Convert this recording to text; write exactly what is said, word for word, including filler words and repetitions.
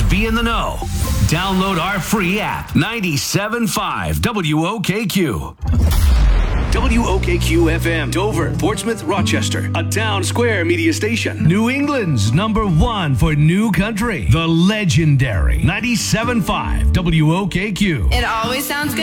be in the know. Download our free app, ninety-seven point five W O K Q. W O K Q F M, Dover, Portsmouth, Rochester, a Town Square media station. New England's number one for new country, the legendary ninety-seven point five W O K Q. It always sounds good.